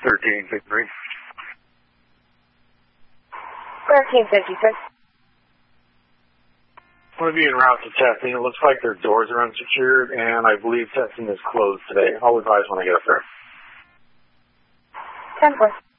1353. 1356. I'm going to be en route to testing. It looks like their doors are unsecured, and I believe testing is closed today. I'll advise when I get up there. 10-4.